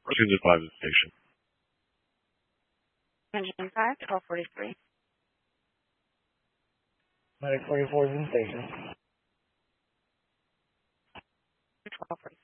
Engine 5 is station. Engine 5, 1243. Medic 44 is in station. 1243.